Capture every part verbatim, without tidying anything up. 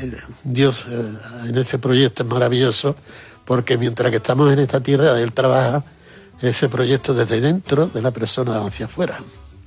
eh, Dios eh, en ese proyecto es maravilloso, porque mientras que estamos en esta tierra, Él trabaja ese proyecto desde dentro de la persona hacia afuera.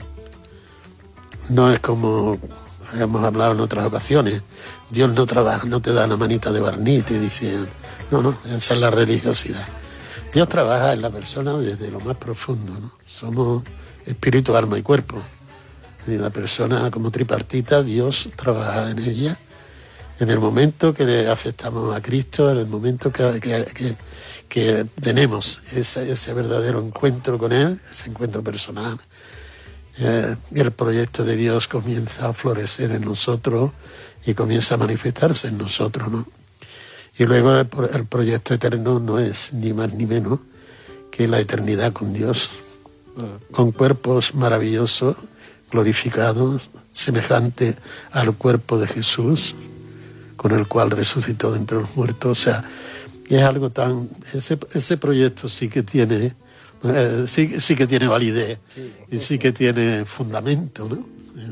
No es como hemos hablado en otras ocasiones, Dios no trabaja, no te da la manita de barniz y te dice, no, no, esa es la religiosidad. Dios trabaja en la persona desde lo más profundo, ¿no? Somos espíritu, alma y cuerpo. Y la persona como tripartita, Dios trabaja en ella. En el momento que le aceptamos a Cristo, en el momento que, que, que, que tenemos ese, ese verdadero encuentro con Él, ese encuentro personal, eh, el proyecto de Dios comienza a florecer en nosotros y comienza a manifestarse en nosotros, ¿no? Y luego el, el proyecto eterno no es ni más ni menos que la eternidad con Dios, con cuerpos maravillosos, glorificados, semejante al cuerpo de Jesús, con el cual resucitó de entre los muertos. O sea, es algo tan... Ese, ese proyecto sí que tiene, eh, sí, sí que tiene validez, sí, y sí que tiene fundamento, ¿no?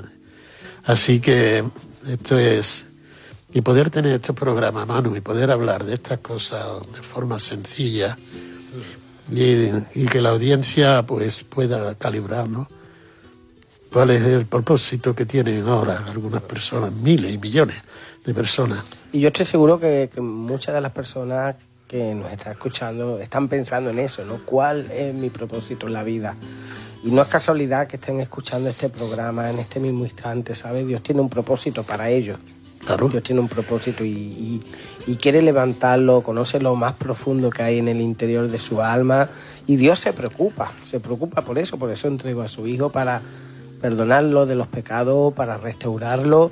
Así que esto es... Y poder tener estos programas, Manu, y poder hablar de estas cosas de forma sencilla y, y que la audiencia pues pueda calibrarlo. ¿Cuál es el propósito que tienen ahora algunas personas, miles y millones de personas? Y yo estoy seguro que, que muchas de las personas que nos están escuchando están pensando en eso, ¿no? ¿Cuál es mi propósito en la vida? Y no es casualidad que estén escuchando este programa en este mismo instante, ¿sabes? Dios tiene un propósito para ellos. Claro. Dios tiene un propósito y, y, y quiere levantarlo, conoce lo más profundo que hay en el interior de su alma. Y Dios se preocupa, se preocupa por eso, por eso entregó a su Hijo para perdonarlo de los pecados, para restaurarlo.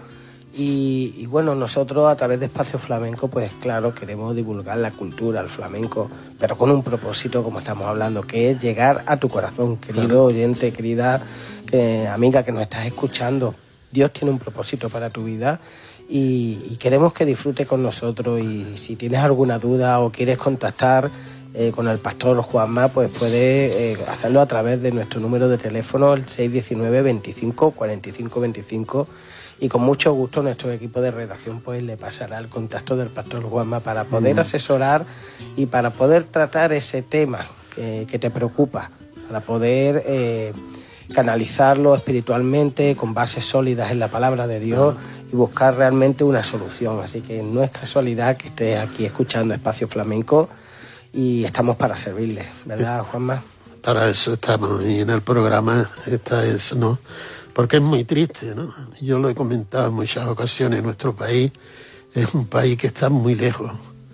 Y, y bueno, nosotros a través de Espacio Flamenco, pues claro, queremos divulgar la cultura, el flamenco, pero con un propósito, como estamos hablando, que es llegar a tu corazón, querido claro. oyente, querida que, amiga que nos estás escuchando. Dios tiene un propósito para tu vida y, y queremos que disfrute con nosotros. Y si tienes alguna duda o quieres contactar eh, con el pastor Juanma, pues puedes eh, hacerlo a través de nuestro número de teléfono, el seis uno nueve, veinticinco, cuarenta y cinco veinticinco. Y con mucho gusto nuestro equipo de redacción pues le pasará el contacto del pastor Juanma para poder mm. asesorar y para poder tratar ese tema que, que te preocupa, para poder eh, canalizarlo espiritualmente con bases sólidas en la palabra de Dios y buscar realmente una solución. Así que no es casualidad que estés aquí escuchando Espacio Flamenco y estamos para servirle, ¿verdad, Juanma? Para eso estamos, y en el programa esta es, ¿no? Porque es muy triste, ¿no? Yo lo he comentado en muchas ocasiones, nuestro país es un país que está muy lejos.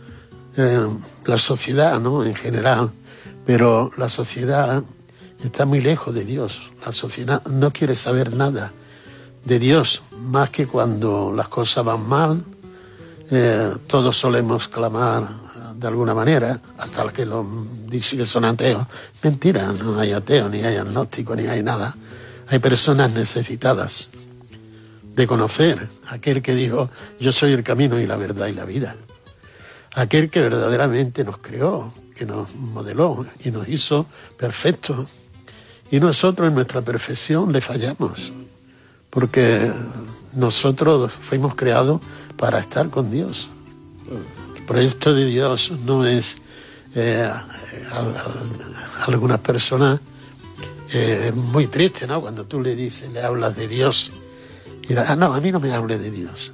Eh, la sociedad, ¿no? En general, pero la sociedad está muy lejos de Dios. La sociedad no quiere saber nada de Dios, más que cuando las cosas van mal. Eh, todos solemos clamar de alguna manera, hasta los que los dicen que son ateos. Mentira, no hay ateos, ni hay agnósticos, ni hay nada. Hay personas necesitadas de conocer a aquel que dijo, yo soy el camino y la verdad y la vida. Aquel que verdaderamente nos creó, que nos modeló y nos hizo perfectos. Y nosotros en nuestra perfección le fallamos, porque nosotros fuimos creados para estar con Dios. El proyecto de Dios no es eh, a, a, a algunas personas eh, muy triste, ¿no? Cuando tú le dices, le hablas de Dios y la, ah, no, a mí no me hable de Dios.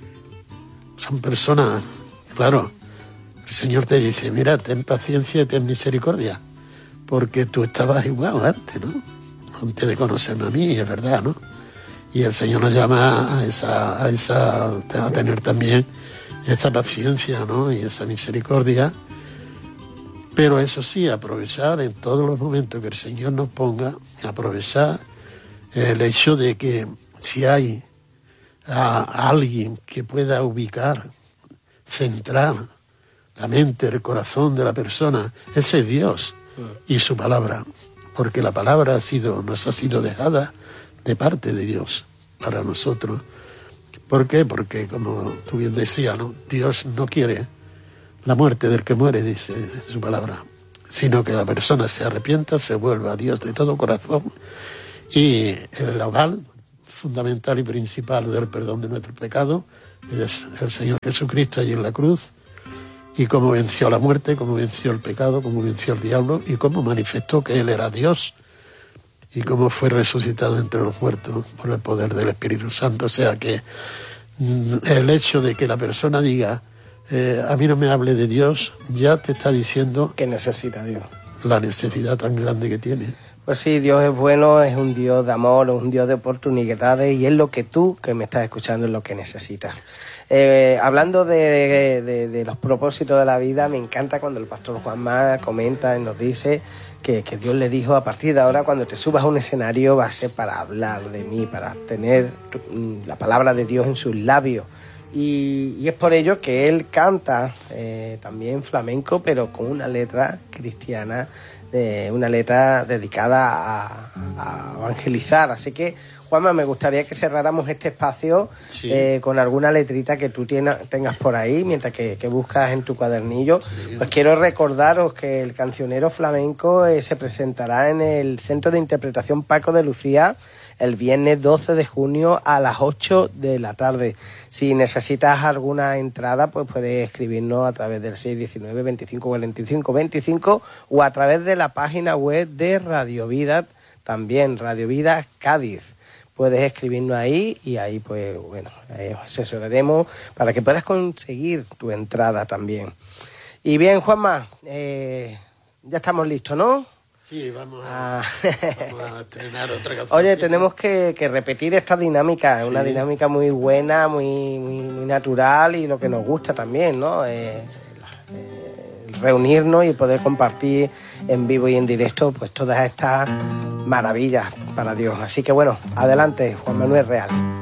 Son personas, claro, el Señor te dice, mira, ten paciencia y ten misericordia, porque tú estabas igual antes, ¿no? Antes de conocerme a mí, es verdad, ¿no? Y el Señor nos llama a esa, a esa, a tener también esa paciencia, ¿no? Y esa misericordia. Pero eso sí, aprovechar en todos los momentos que el Señor nos ponga, aprovechar el hecho de que si hay a, a alguien que pueda ubicar, centrar la mente, el corazón de la persona, ese es Dios y su palabra, porque la palabra ha sido, nos ha sido dejada de parte de Dios para nosotros. ¿Por qué? Porque, como tú bien decías, ¿no? Dios no quiere la muerte del que muere, dice su palabra, sino que la persona se arrepienta, se vuelva a Dios de todo corazón, y el aval fundamental y principal del perdón de nuestro pecado es el Señor Jesucristo allí en la cruz, y cómo venció la muerte, cómo venció el pecado, cómo venció el diablo, y cómo manifestó que Él era Dios, y cómo fue resucitado entre los muertos por el poder del Espíritu Santo. O sea que el hecho de que la persona diga, eh, a mí no me hable de Dios, ya te está diciendo que necesita Dios, la necesidad tan grande que tiene. Pues sí, Dios es bueno, es un Dios de amor, es un Dios de oportunidades, y es lo que tú, que me estás escuchando, es lo que necesitas. Eh, hablando de, de, de los propósitos de la vida, me encanta cuando el pastor Juanma comenta y nos dice que, que Dios le dijo, a partir de ahora, cuando te subas a un escenario, va a ser para hablar de mí, para tener la palabra de Dios en sus labios. Y, y es por ello que él canta eh, también flamenco, pero con una letra cristiana, eh, una letra dedicada a, a evangelizar. Así que, Juanma, me gustaría que cerráramos este espacio sí. eh, con alguna letrita que tú tiena, tengas por ahí, mientras que, que buscas en tu cuadernillo. Sí. Pues quiero recordaros que el cancionero flamenco eh, se presentará en el Centro de Interpretación Paco de Lucía el viernes doce de junio a las ocho de la tarde. Si necesitas alguna entrada, pues puedes escribirnos a través del seis uno nueve, veinticinco cuarenta y cinco veinticinco o a través de la página web de Radio Vida, también Radio Vida Cádiz. Puedes escribirnos ahí y ahí, pues, bueno, ahí os asesoraremos para que puedas conseguir tu entrada también. Y bien, Juanma, eh, ya estamos listos, ¿no? Sí, vamos a, ah. vamos a estrenar otra canción. Oye, tenemos que, que repetir esta dinámica, es sí. una dinámica muy buena, muy, muy, muy natural y lo que nos gusta también, ¿no? Eh, eh, reunirnos y poder compartir en vivo y en directo pues todas estas maravillas para Dios. Así que bueno, adelante, Juan Manuel Real.